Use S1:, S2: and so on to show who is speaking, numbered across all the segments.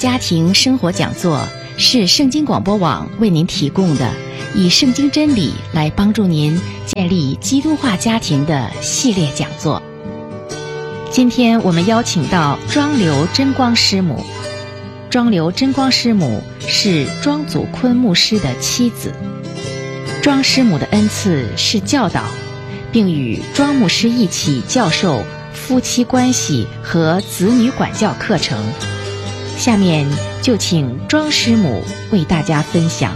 S1: 家庭生活讲座是圣经广播网为您提供的以圣经真理来帮助您建立基督化家庭的系列讲座。今天我们邀请到庄刘真光师母。庄刘真光师母是庄祖坤牧师的妻子。庄师母的恩赐是教导，并与庄牧师一起教授夫妻关系和子女管教课程。下面就请庄师母为大家分享。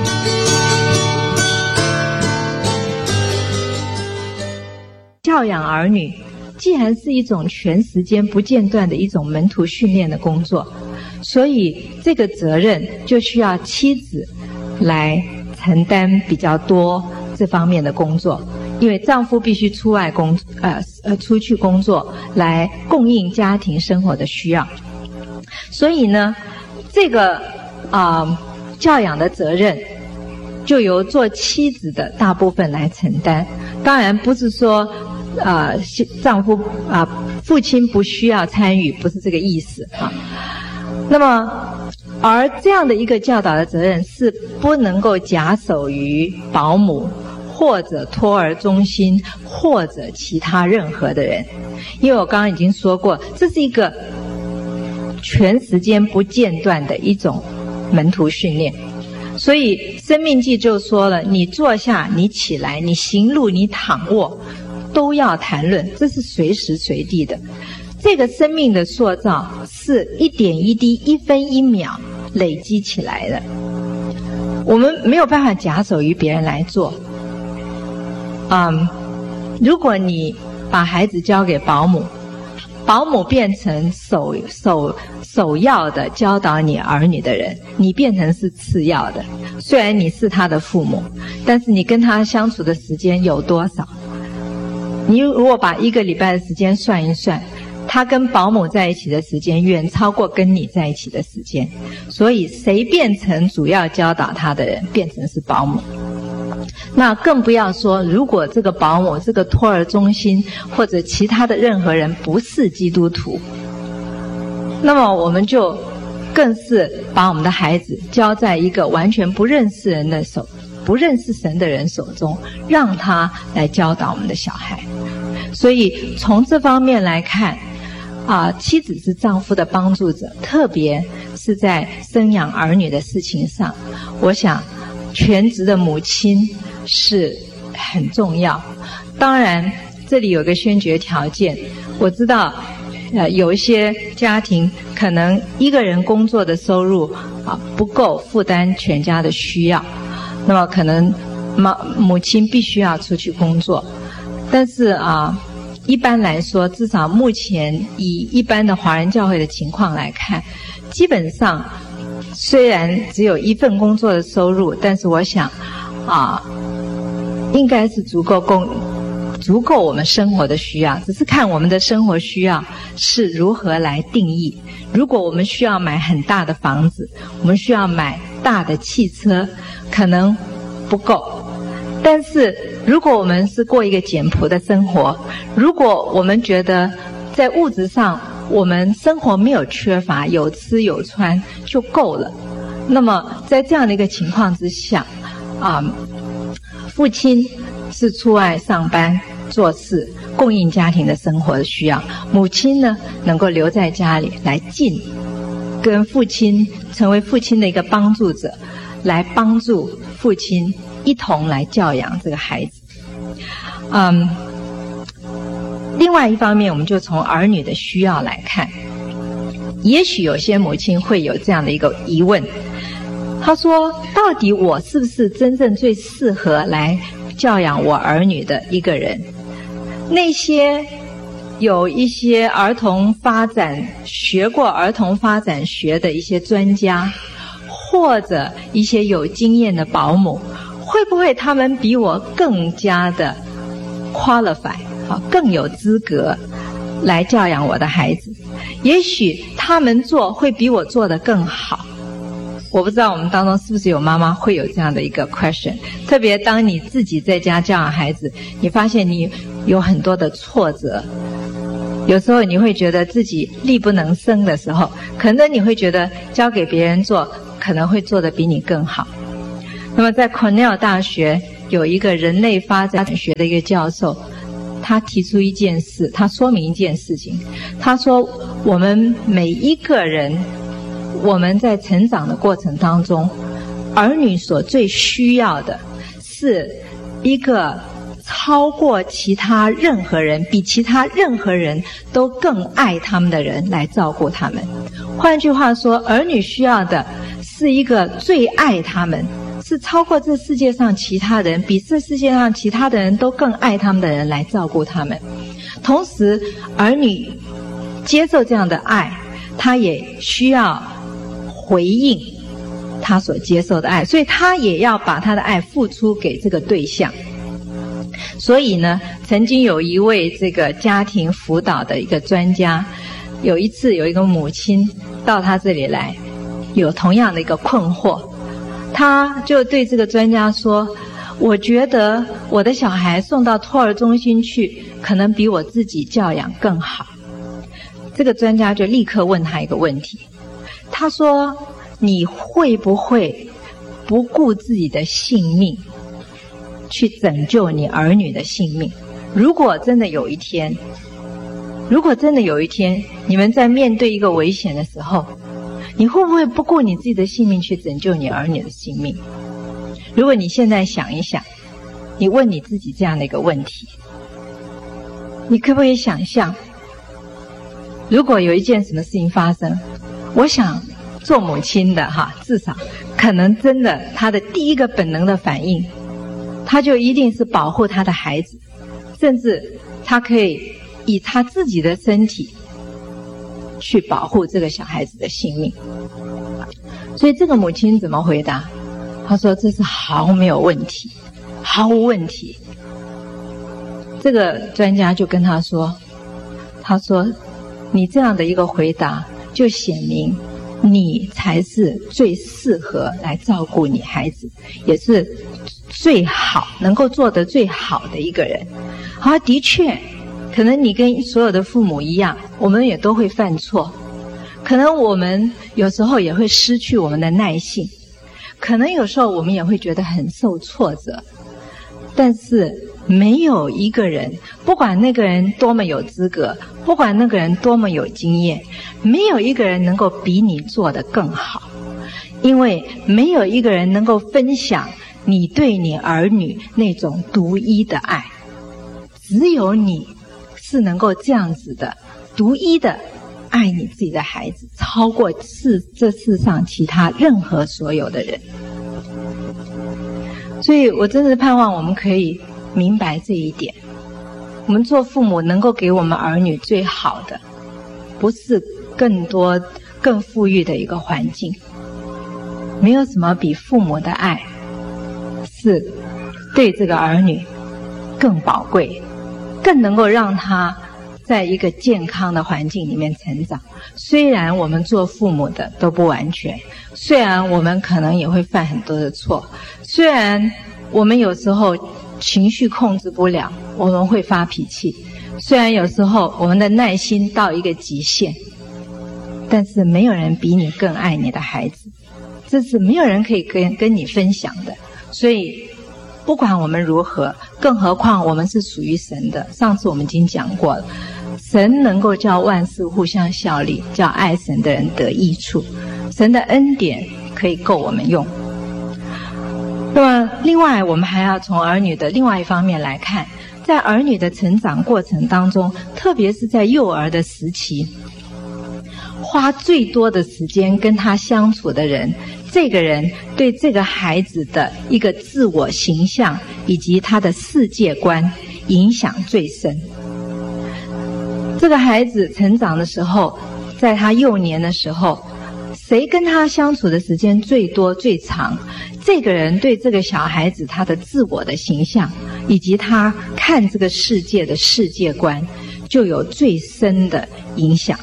S2: 教养儿女既然是一种全时间不间断的一种门徒训练的工作，所以这个责任就需要妻子来承担比较多这方面的工作，因为丈夫必须出去工作来供应家庭生活的需要。所以呢，这个教养的责任就由做妻子的大部分来承担。当然不是说丈夫父亲不需要参与，不是这个意思啊。那么而这样的一个教导的责任是不能够假手于保姆或者托儿中心或者其他任何的人，因为我刚刚已经说过，这是一个全时间不间断的一种门徒训练。所以生命记就说了，你坐下，你起来，你行路，你躺卧，都要谈论，这是随时随地的。这个生命的塑造是一点一滴、一分一秒累积起来的，我们没有办法假手于别人来做。如果你把孩子交给保姆，保姆变成首要的教导你儿女的人，你变成是次要的。虽然你是他的父母，但是你跟他相处的时间有多少？你如果把一个礼拜的时间算一算，他跟保姆在一起的时间远超过跟你在一起的时间，所以谁变成主要教导他的人，变成是保姆。那更不要说，如果这个保姆、这个托儿中心或者其他的任何人不是基督徒，那么我们就更是把我们的孩子交在一个完全不认识人的手、不认识神的人手中，让他来教导我们的小孩。所以从这方面来看，妻子是丈夫的帮助者，特别是在生养儿女的事情上，我想全职的母亲是很重要。当然这里有个先决条件，我知道有一些家庭可能一个人工作的收入不够负担全家的需要，那么可能母亲必须要出去工作。但是一般来说，至少目前以一般的华人教会的情况来看，基本上虽然只有一份工作的收入，但是我想应该是足够我们生活的需要，只是看我们的生活需要是如何来定义。如果我们需要买很大的房子，我们需要买大的汽车，可能不够。但是如果我们是过一个简朴的生活，如果我们觉得在物质上我们生活没有缺乏，有吃有穿就够了，那么在这样的一个情况之下，父亲是出外上班做事，供应家庭的生活的需要，母亲呢能够留在家里来跟父亲成为父亲的一个帮助者，来帮助父亲一同来教养这个孩子。另外一方面，我们就从儿女的需要来看，也许有些母亲会有这样的一个疑问，她说到底我是不是真正最适合来教养我儿女的一个人？那些有一些学过儿童发展学的一些专家，或者一些有经验的保姆，会不会他们比我更加的 qualify， 更有资格来教养我的孩子？也许他们会比我做得更好。我不知道我们当中是不是有妈妈会有这样的一个 question， 特别当你自己在家教养孩子，你发现你有很多的挫折， 有时候你会觉得自己力不能生的时候，可能你会觉得交给别人做，可能会做得比你更好。那么在 Cornell 大学有一个人类发展学的一个教授，他提出一件事，他说明一件事情。他说，我们每一个人，我们在成长的过程当中，儿女所最需要的是一个超过其他任何人，比其他任何人都更爱他们的人来照顾他们。换句话说，儿女需要的是一个最爱他们，是超过这世界上其他人，比这世界上其他的人都更爱他们的人来照顾他们。同时，儿女接受这样的爱，他也需要回应他所接受的爱，所以他也要把他的爱付出给这个对象。所以呢，曾经有一位这个家庭辅导的一个专家，有一次有一个母亲到他这里来，有同样的一个困惑，他就对这个专家说，我觉得我的小孩送到托儿中心去，可能比我自己教养更好。这个专家就立刻问他一个问题，他说，你会不会不顾自己的性命去拯救你儿女的性命？如果真的有一天你们在面对一个危险的时候，你会不会不顾你自己的性命去拯救你儿女的性命？如果你现在想一想，你问你自己这样的一个问题，你可不可以想象，如果有一件什么事情发生，我想做母亲的至少可能真的他的第一个本能的反应，他就一定是保护他的孩子，甚至他可以以他自己的身体去保护这个小孩子的性命。所以这个母亲怎么回答？她说这是毫没有问题，毫无问题。这个专家就跟他说，你这样的一个回答就显明你才是最适合来照顾你孩子，也是最好能够做得最好的一个人。的确，可能你跟所有的父母一样，我们也都会犯错，可能我们有时候也会失去我们的耐性，可能有时候我们也会觉得很受挫折，但是没有一个人，不管那个人多么有资格，不管那个人多么有经验，没有一个人能够比你做得更好，因为没有一个人能够分享你对你儿女那种独一的爱，只有你是能够这样子的独一的爱你自己的孩子，超过这世上其他任何所有的人。所以我真的盼望我们可以明白这一点，我们做父母能够给我们儿女最好的，不是更多更富裕的一个环境，没有什么比父母的爱是对这个儿女更宝贵，更能够让他在一个健康的环境里面成长。虽然我们做父母的都不完全，虽然我们可能也会犯很多的错，虽然我们有时候情绪控制不了，我们会发脾气，虽然有时候我们的耐心到一个极限，但是没有人比你更爱你的孩子，这是没有人可以跟你分享的。所以不管我们如何，更何况我们是属于神的，上次我们已经讲过了，神能够叫万事互相效力，叫爱神的人得益处，神的恩典可以够我们用。那么另外我们还要从儿女的另外一方面来看，在儿女的成长过程当中，特别是在幼儿的时期，花最多的时间跟他相处的人，这个人对这个孩子的一个自我形象以及他的世界观影响最深。这个孩子成长的时候，在他幼年的时候，谁跟他相处的时间最多最长，这个人对这个小孩子他的自我的形象以及他看这个世界的世界观就有最深的影响。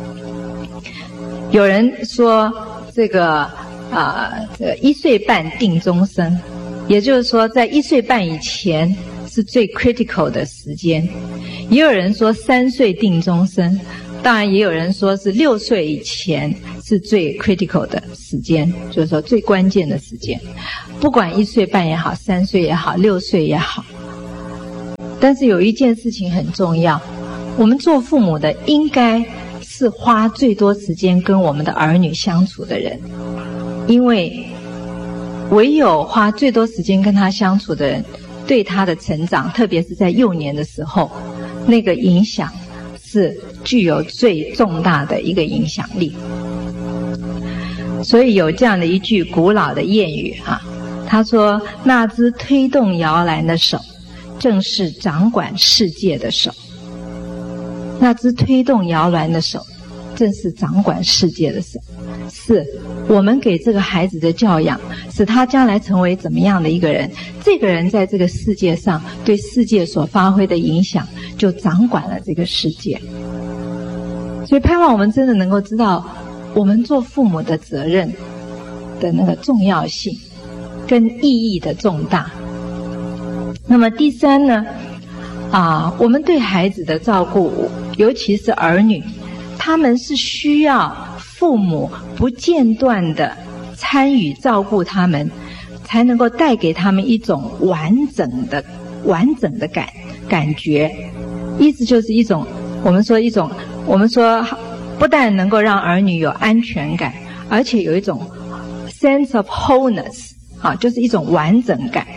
S2: 有人说这个1岁半定终生，也就是说在1岁半以前是最 critical 的时间。也有人说3岁定终身，当然也有人说是6岁以前是最 critical 的时间，就是说最关键的时间。不管1岁半也好，3岁也好，6岁也好。但是有一件事情很重要，我们做父母的应该是花最多时间跟我们的儿女相处的人，因为唯有花最多时间跟他相处的人，对他的成长，特别是在幼年的时候，那个影响是具有最重大的一个影响力。所以有这样的一句古老的谚语啊，他说：“那只推动摇篮的手，正是掌管世界的手。”那只推动摇篮的手，正是掌管世界的手。是我们给这个孩子的教养，使他将来成为怎么样的一个人，这个人在这个世界上对世界所发挥的影响，就掌管了这个世界。所以盼望我们真的能够知道我们做父母的责任的那个重要性跟意义的重大。那么第三呢，我们对孩子的照顾，尤其是儿女，他们是需要父母不间断的参与照顾他们，才能够带给他们一种完整的感觉。意思就是我们说不但能够让儿女有安全感，而且有一种 sense of wholeness， 就是一种完整感。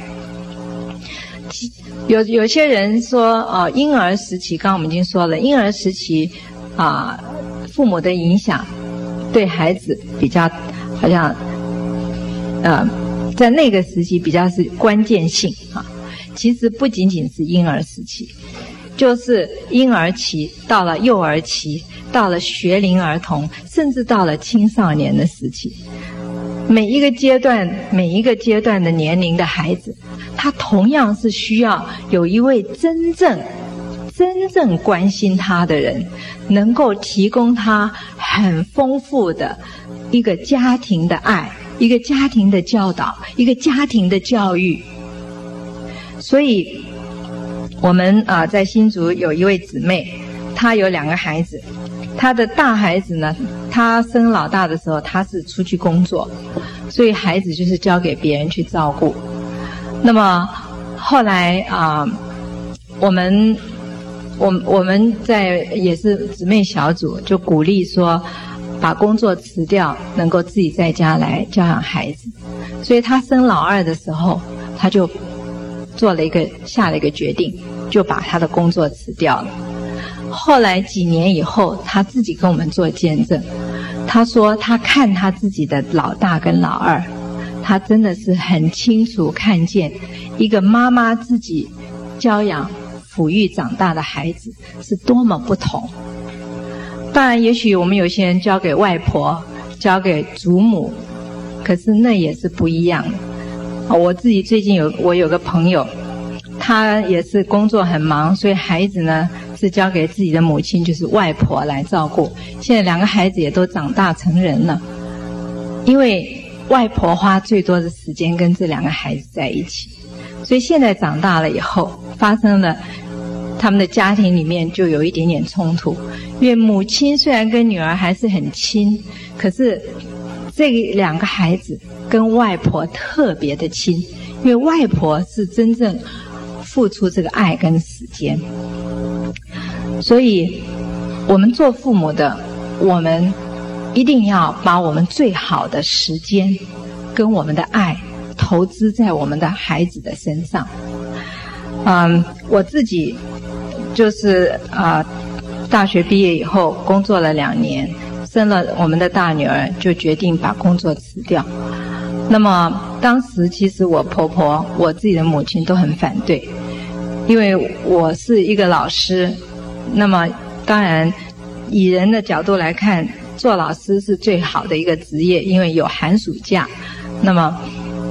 S2: 有些人说婴儿时期，刚刚我们已经说了，婴儿时期父母的影响对孩子比较好像在那个时期比较是关键性其实不仅仅是婴儿时期，就是婴儿期到了幼儿期，到了学龄儿童，甚至到了青少年的时期，每一个阶段的年龄的孩子，他同样是需要有一位真正关心他的人，能够提供他很丰富的一个家庭的爱，一个家庭的教导，一个家庭的教育。所以我们在新竹有一位姊妹，她有2个孩子，她的大孩子呢，她生老大的时候她是出去工作，所以孩子就是交给别人去照顾。那么后来我们在也是姊妹小组，就鼓励说把工作辞掉，能够自己在家来教养孩子。所以她生老2的时候，她就下了一个决定，就把她的工作辞掉了。后来几年以后，她自己跟我们做见证，她说她看她自己的老大跟老2，她真的是很清楚看见一个妈妈自己教养抚育长大的孩子是多么不同。当然也许我们有些人交给外婆，交给祖母，可是那也是不一样的。我自己最近有个朋友，他也是工作很忙，所以孩子呢是交给自己的母亲，就是外婆来照顾。现在2个孩子也都长大成人了，因为外婆花最多的时间跟这2个孩子在一起，所以现在长大了以后，发生了他们的家庭里面就有一点点冲突。因为母亲虽然跟女儿还是很亲，可是这2个孩子跟外婆特别的亲，因为外婆是真正付出这个爱跟时间。所以我们做父母的，我们一定要把我们最好的时间跟我们的爱投资在我们的孩子的身上。我自己就是大学毕业以后工作了2年，生了我们的大女儿，就决定把工作辞掉。那么当时其实我婆婆、我自己的母亲都很反对，因为我是一个老师，那么当然以人的角度来看，做老师是最好的一个职业，因为有寒暑假，那么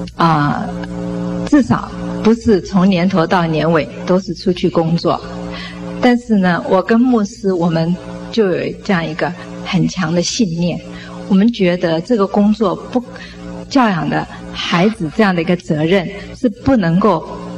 S2: 至少不是从年头到年尾都是出去工作。但是呢，我跟牧师我们就有这样一个很强的信念，我们觉得这个工作教养的孩子这样的一个责任是不能够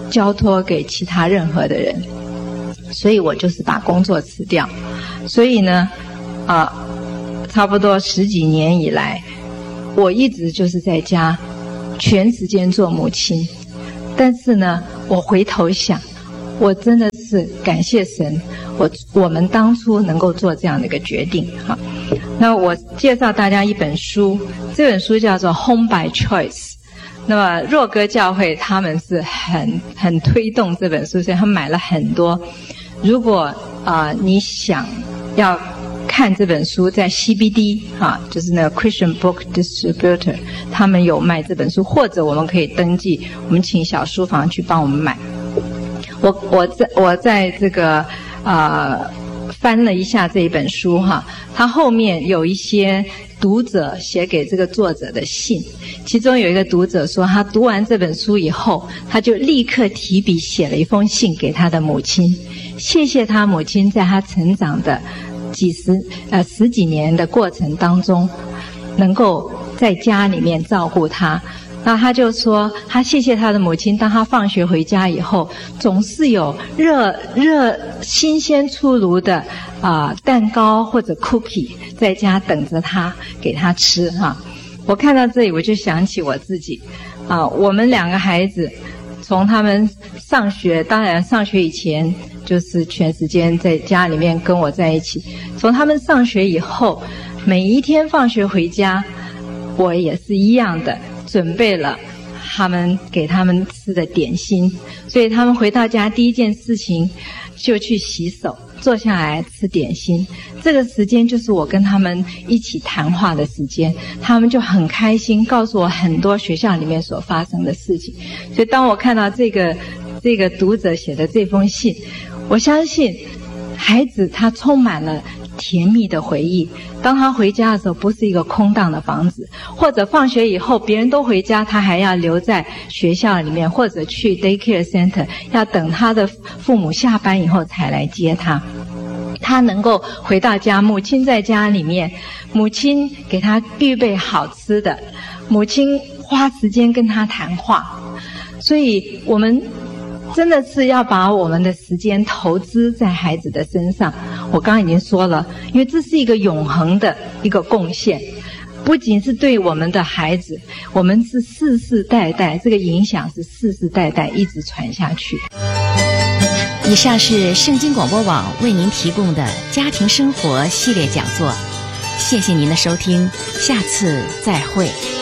S2: 交托给其他任何的人，所以我就是把工作辞掉。所以呢，差不多10几年以来，我一直就是在家全时间做母亲。但是呢，我回头想，我真的是感谢神，我们当初能够做这样的一个决定哈。那我介绍大家一本书，这本书叫做《Home by Choice》。那么若歌教会他们是很推动这本书，所以他们买了很多。如果你想要看这本书，在 CBD 就是那个 Christian Book Distributor， 他们有卖这本书，或者我们可以登记，我们请小书房去帮我们买。我在这个翻了一下这一本书哈，它后面有一些读者写给这个作者的信，其中有一个读者说，他读完这本书以后，他就立刻提笔写了一封信给他的母亲，谢谢他母亲在他成长的十几年的过程当中，能够在家里面照顾他。那他就说，他谢谢他的母亲，当他放学回家以后，总是有热新鲜出炉的蛋糕或者 cookie 在家等着他，给他吃哈。我看到这里，我就想起我自己我们2个孩子从他们上学，当然上学以前就是全时间在家里面跟我在一起，从他们上学以后，每一天放学回家，我也是一样的准备了给他们吃的点心，所以他们回到家第一件事情就去洗手，坐下来吃点心。这个时间就是我跟他们一起谈话的时间，他们就很开心，告诉我很多学校里面所发生的事情。所以当我看到这个读者写的这封信，我相信孩子他充满了甜蜜的回忆。当他回家的时候，不是一个空荡的房子，或者放学以后别人都回家，他还要留在学校里面，或者去 daycare center， 要等他的父母下班以后才来接他。他能够回到家，母亲在家里面，母亲给他预备好吃的，母亲花时间跟他谈话。所以我们真的是要把我们的时间投资在孩子的身上。我刚刚已经说了，因为这是一个永恒的一个贡献，不仅是对我们的孩子，我们是世世代代，这个影响是世世代代一直传下去。
S1: 以上是圣经广播网为您提供的家庭生活系列讲座，谢谢您的收听，下次再会。